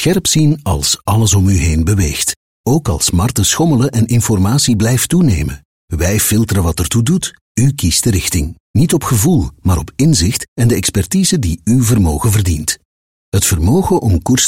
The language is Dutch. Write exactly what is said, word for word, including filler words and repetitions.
scherp zien als alles om u heen beweegt. Ook als markten schommelen en informatie blijft toenemen. Wij filteren wat ertoe doet. U kiest de richting. Niet op gevoel, maar op inzicht en de expertise die uw vermogen verdient. Het vermogen om koers